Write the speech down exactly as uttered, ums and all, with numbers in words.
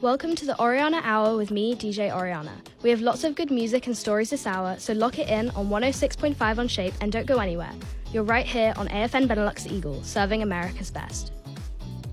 Welcome to the Oriana Hour with me, D J Oriana. We have lots of good music and stories this hour, so lock it in on one oh six point five on Shape and don't go anywhere. You're right here on A F N Benelux Eagle, serving America's best.